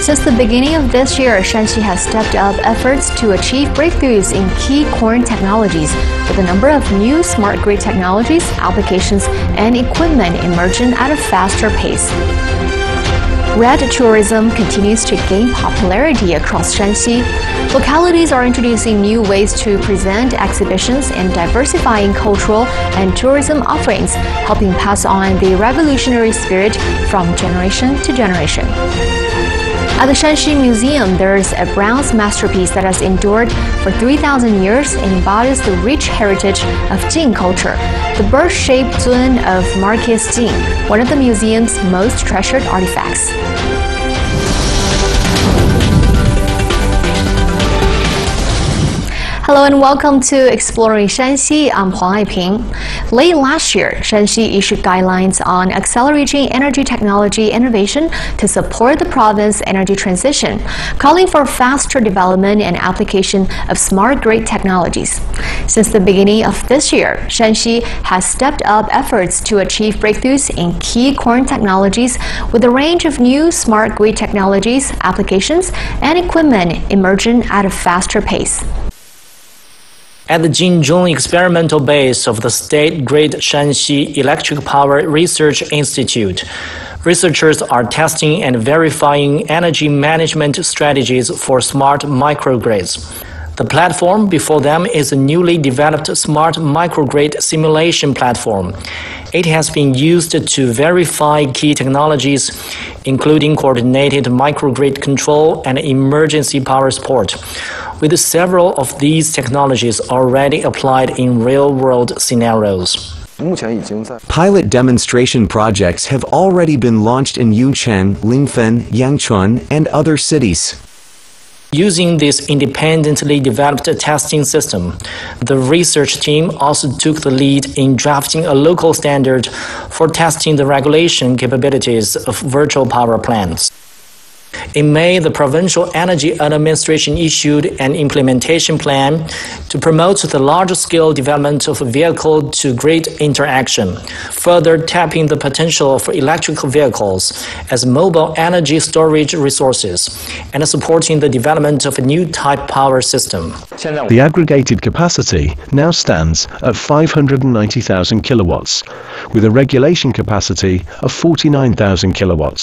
Since the beginning of this year, Shanxi has stepped up efforts to achieve breakthroughs in key core technologies, with a number of new smart grid technologies, applications, and equipment emerging at a faster pace. Red tourism continues to gain popularity across Shanxi. Localities are introducing new ways to present exhibitions and diversifying cultural and tourism offerings, helping pass on the revolutionary spirit from generation to generation. At the Shanxi Museum, there is a bronze masterpiece that has endured for 3,000 years and embodies the rich heritage of Jin culture. The bird-shaped Zun of Marquis Jin, one of the museum's most treasured artifacts. Hello and welcome to Exploring Shanxi. I'm Huang Aiping. Late last year, Shanxi issued guidelines on accelerating energy technology innovation to support the province's energy transition, calling for faster development and application of smart grid technologies. Since the beginning of this year, Shanxi has stepped up efforts to achieve breakthroughs in key core technologies, with a range of new smart grid technologies, applications, and equipment emerging at a faster pace. At the Jinzhong experimental base of the State Grid Shanxi Electric Power Research Institute, researchers are testing and verifying energy management strategies for smart microgrids. The platform before them is a newly developed smart microgrid simulation platform. It has been used to verify key technologies, including coordinated microgrid control and emergency power support, with several of these technologies already applied in real-world scenarios. Pilot demonstration projects have already been launched in Yuquan, Lingfen, Yangchuan, and other cities. Using this independently developed testing system, the research team also took the lead in drafting a local standard for testing the regulation capabilities of virtual power plants. In May, the Provincial Energy Administration issued an implementation plan to promote the large-scale development of vehicle-to-grid interaction, further tapping the potential for electric vehicles as mobile energy storage resources, and supporting the development of a new type power system. The aggregated capacity now stands at 590,000 kilowatts, with a regulation capacity of 49,000 kilowatts.